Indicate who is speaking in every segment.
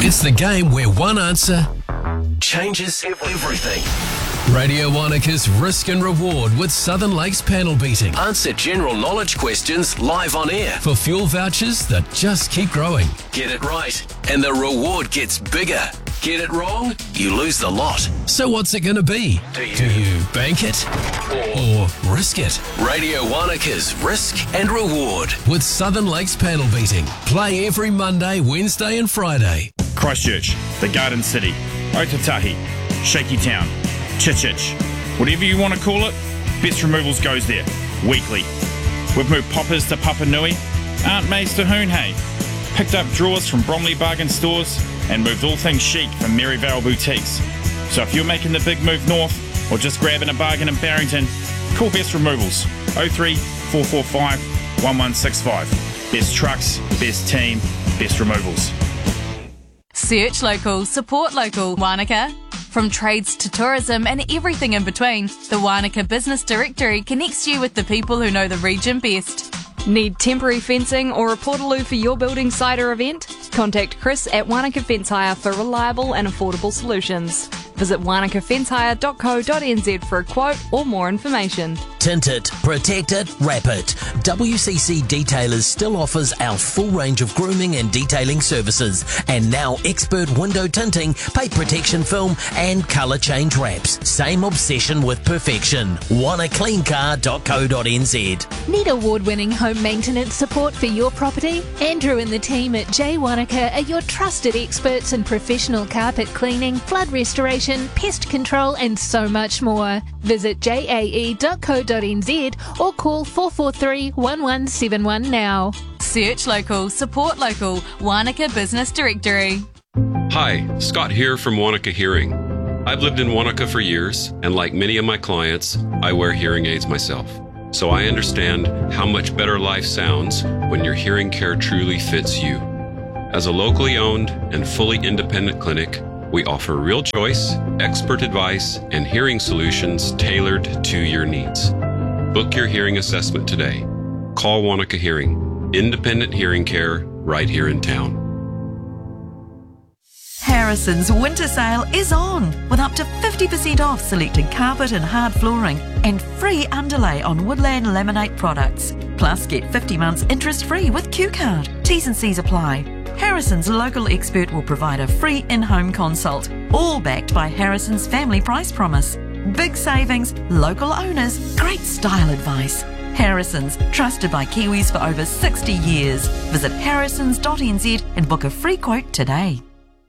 Speaker 1: It's the game where one answer changes everything. Radio Wanaka's Risk and Reward with Southern Lakes panel beating. Answer general knowledge questions live on air for fuel vouchers that just keep growing. Get it right and the reward gets bigger. Get it wrong, you lose the lot. So what's it going to be? Do you bank it or risk it? Radio Wanaka's Risk and Reward with Southern Lakes panel beating. Play every Monday, Wednesday and Friday.
Speaker 2: Christchurch, the Garden City, Otatahi, Shaky Town, Chichich, whatever you want to call it, Best Removals goes there, weekly. We've moved poppers to Papa Nui, Aunt May's to Hoonhay, picked up drawers from Bromley Bargain Stores, and moved all things chic from Maryvale Boutiques. So if you're making the big move north, or just grabbing a bargain in Barrington, call Best Removals, 03 445 1165. Best trucks, best team, best removals.
Speaker 3: Search local, support local, Wanaka. From trades to tourism and everything in between, the Wanaka Business Directory connects you with the people who know the region best.
Speaker 4: Need temporary fencing or a portaloo for your building site or event? Contact Chris at Wanaka Fence Hire for reliable and affordable solutions. Visit wanakafencehire.co.nz for a quote or more information.
Speaker 5: Tint it, protect it, wrap it. WCC Detailers still offers our full range of grooming and detailing services. And now expert window tinting, paint protection film and colour change wraps. Same obsession with perfection. wannacleancar.co.nz.
Speaker 6: Need award-winning home maintenance support for your property? Andrew and the team at J Wanaka are your trusted experts in professional carpet cleaning, flood restoration, pest control and so much more. Visit jae.co.nz or call 443 1171 now.
Speaker 3: Search local, support local, Wanaka Business Directory.
Speaker 7: Hi, Scott here from Wanaka Hearing. I've lived in Wanaka for years, and like many of my clients, I wear hearing aids myself. So I understand how much better life sounds when your hearing care truly fits you. As a locally owned and fully independent clinic, we offer real choice, expert advice, and hearing solutions tailored to your needs. Book your hearing assessment today. Call Wanaka Hearing, independent hearing care right here in town.
Speaker 8: Harrison's winter sale is on with up to 50% off selected carpet and hard flooring and free underlay on Woodland Laminate products. Plus get 50 months interest free with Q-Card. T's and C's apply. Harrison's local expert will provide a free in-home consult, all backed by Harrison's family price promise. Big savings, local owners, great style advice. Harrison's, trusted by Kiwis for over 60 years. Visit harrisons.nz and book a free quote today.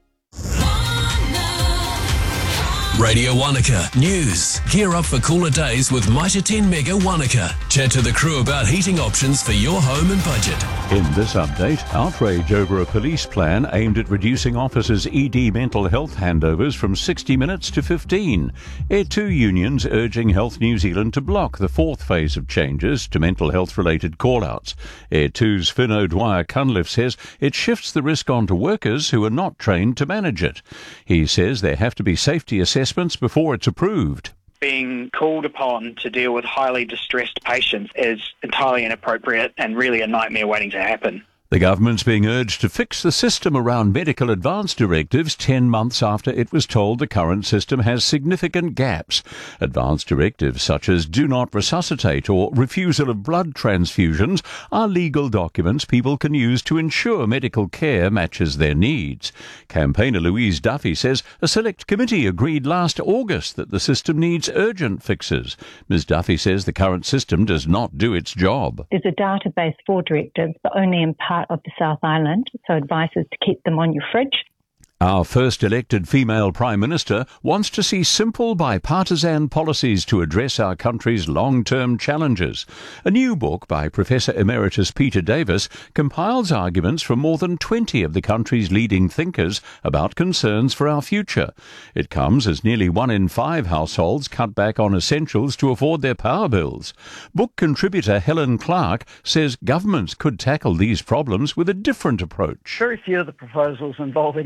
Speaker 1: Radio Wanaka News. Gear up for cooler days with Mitre 10 Mega Wanaka. Chat to the crew about heating options for your home and budget.
Speaker 9: In this update, outrage over a police plan aimed at reducing officers' ED mental health handovers from 60 minutes to 15. Air 2 unions urging Health New Zealand to block the fourth phase of changes to mental health-related call-outs. Air 2's Finn O'Dwyer Cunliffe says it shifts the risk onto workers who are not trained to manage it. He says there have to be safety assessments before it's approved.
Speaker 10: Being called upon to deal with highly distressed patients is entirely inappropriate and really a nightmare waiting to happen.
Speaker 9: The government's being urged to fix the system around medical advance directives 10 months after it was told the current system has significant gaps. Advance directives such as do not resuscitate or refusal of blood transfusions are legal documents people can use to ensure medical care matches their needs. Campaigner Louise Duffy says a select committee agreed last August that the system needs urgent fixes. Ms Duffy says the current system does not do its job.
Speaker 11: There's a database for directives, but only in part of the South Island, so advice is to keep them on your fridge.
Speaker 9: Our first elected female Prime Minister wants to see simple bipartisan policies to address our country's long-term challenges. A new book by Professor Emeritus Peter Davis compiles arguments from more than 20 of the country's leading thinkers about concerns for our future. It comes as nearly 1 in 5 households cut back on essentials to afford their power bills. Book contributor Helen Clark says governments could tackle these problems with a different approach.
Speaker 12: Very few of the proposals involve any more spending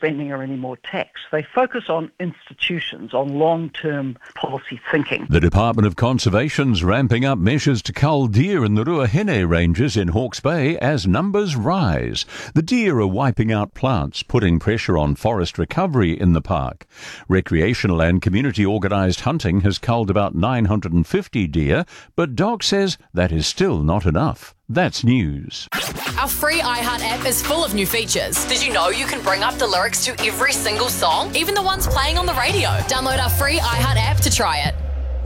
Speaker 12: spending or any more tax. They focus on institutions, on long-term policy thinking.
Speaker 9: The Department of Conservation's ramping up measures to cull deer in the Ruahine ranges in Hawke's Bay as numbers rise. The deer are wiping out plants, putting pressure on forest recovery in the park. Recreational and community organised hunting has culled about 950 deer, but DOC says that is still not enough. That's news.
Speaker 13: Our free iHeart app is full of new features. Did you know you can bring up the lyrics to every single song, even the ones playing on the radio? Download our free iHeart app to try it.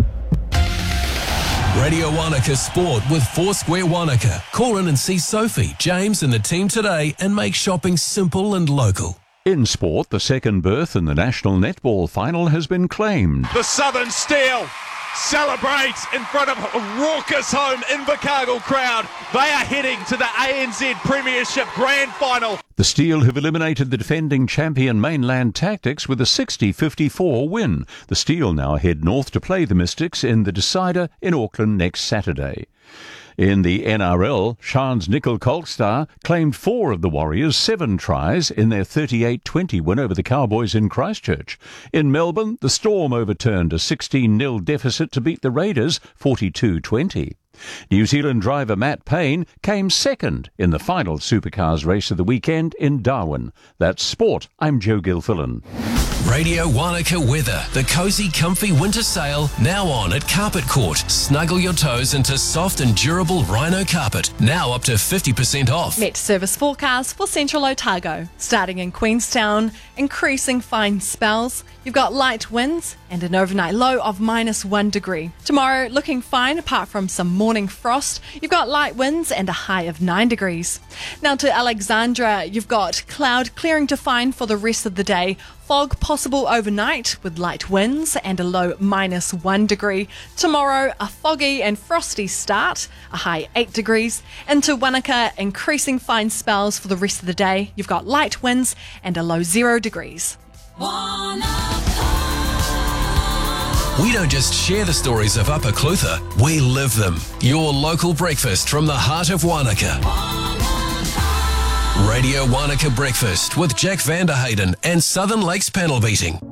Speaker 1: Radio Wanaka Sport with Foursquare Wanaka. Call in and see Sophie, James and the team today and make shopping simple and local.
Speaker 9: In sport, the second berth in the National Netball Final has been claimed.
Speaker 14: The Southern Steel celebrates in front of a raucous home Invercargill crowd. They are heading to the ANZ Premiership Grand Final.
Speaker 9: The Steel have eliminated the defending champion Mainland Tactics with a 60-54 win. The Steel now head north to play the Mystics in the decider in Auckland next Saturday. In the NRL, Shan's Nickel Colstar claimed 4 of the Warriors' 7 tries in their 38-20 win over the Cowboys in Christchurch. In Melbourne, the Storm overturned a 16-0 deficit to beat the Raiders 42-20. New Zealand driver Matt Payne came second in the final Supercars race of the weekend in Darwin. That's sport. I'm Joe Gilfillan.
Speaker 1: Radio Wanaka weather. The cosy, comfy winter sale now on at Carpet Court. Snuggle your toes into soft and durable rhino carpet. Now up to 50% off.
Speaker 15: Met service forecast for Central Otago. Starting in Queenstown, increasing fine spells. You've got light winds and an overnight low of -1 degree. Tomorrow, looking fine apart from some morning frost. You've got light winds and a high of 9 degrees. Now to Alexandra, you've got cloud clearing to find for the rest of the day. Fog possible overnight with light winds and a low -1 degree. Tomorrow, a foggy and frosty start, a high 8 degrees. Into Wanaka, increasing fine spells for the rest of the day. You've got light winds and a low 0 degrees.
Speaker 1: We don't just share the stories of Upper Clutha, we live them. Your local breakfast from the heart of Wanaka. Radio Wanaka Breakfast with Jack Vanderhayden and Southern Lakes Panel Beating.